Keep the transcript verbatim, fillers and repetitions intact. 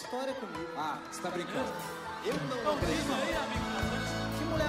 história comigo. Ah, você tá brincando. Eu não Então diz acredito. aí, amigo. Que mulher